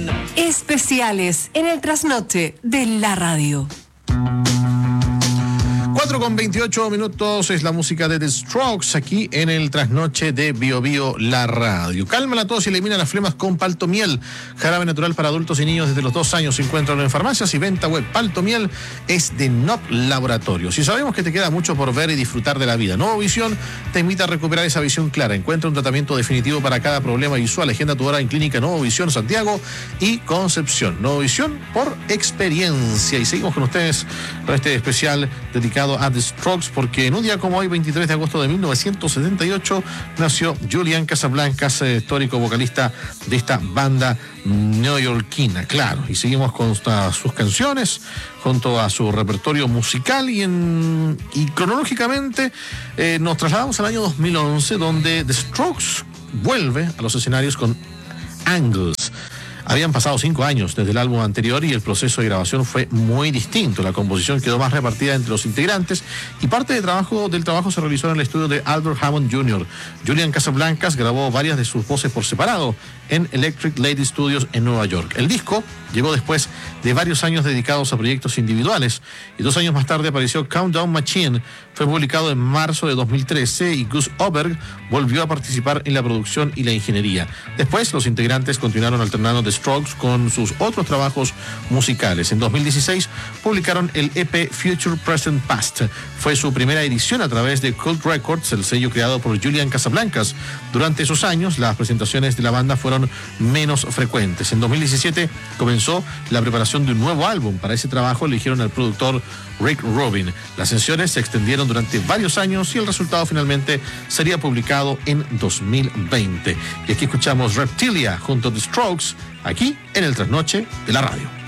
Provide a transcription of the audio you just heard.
Especiales en el trasnoche de la radio. 4:28 es la música de The Strokes aquí en el trasnoche de Bio Bio, la radio. Calma la tos y elimina las flemas con Paltomiel, jarabe natural para adultos y niños desde los 2 años. Se encuentran en farmacias y venta web. Paltomiel es de NOP Laboratorios. Y sabemos que te queda mucho por ver y disfrutar de la vida. Nuevo Visión te invita a recuperar esa visión clara. Encuentra un tratamiento definitivo para cada problema visual. Agenda tu hora en Clínica Nuevo Visión Santiago y Concepción. Nuevo Visión por experiencia. Y seguimos con ustedes con este especial dedicado a The Strokes, porque en un día como hoy, 23 de agosto de 1978, nació Julian Casablancas, histórico vocalista de esta banda neoyorquina, claro. Y seguimos con sus canciones, junto a su repertorio musical, y cronológicamente nos trasladamos al año 2011, donde The Strokes vuelve a los escenarios con Angles. Habían pasado 5 años desde el álbum anterior y el proceso de grabación fue muy distinto. La composición quedó más repartida entre los integrantes y parte del trabajo se realizó en el estudio de Albert Hammond Jr. Julian Casablancas grabó varias de sus voces por separado en Electric Lady Studios en Nueva York. El disco llegó después de varios años dedicados a proyectos individuales y 2 años más tarde apareció Countdown Machine. Fue publicado en marzo de 2013 y Gus Oberg volvió a participar en la producción y la ingeniería. Después, los integrantes continuaron alternando The Strokes con sus otros trabajos musicales. En 2016 publicaron el EP Future Present Past. Fue su primera edición a través de Cult Records, el sello creado por Julian Casablancas. Durante esos años, las presentaciones de la banda fueron menos frecuentes. En 2017 comenzó la preparación de un nuevo álbum. Para ese trabajo eligieron al productor Rick Rubin. Las sesiones se extendieron durante varios años y el resultado finalmente sería publicado en 2020. Y aquí escuchamos Reptilia junto a The Strokes, aquí en el trasnoche de la radio.